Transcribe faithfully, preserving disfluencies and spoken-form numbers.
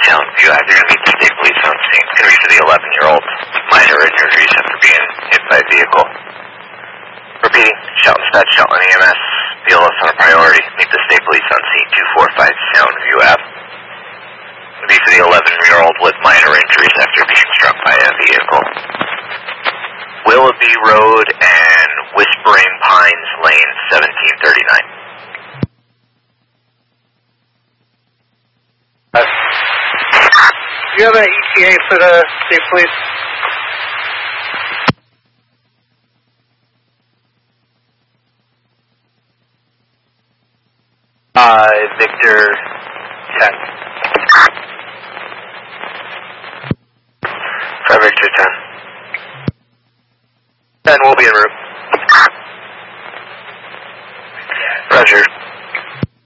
Soundview Ave. You're going to meet the state police on scene. It's going to be for the eleven-year-old. Minor injuries after being hit by a vehicle. Repeating, Shelton Dispatch, Shelton E M S. B L S on a priority. Meet the state police on scene, two forty-five Soundview Ave. It'll be for the eleven-year-old with minor injuries after being struck by a vehicle. Willoughby Road and Whispering Pines Lane, seventeen thirty-nine. Uh, do you have an E T A for the state police? Uh, Victor ten.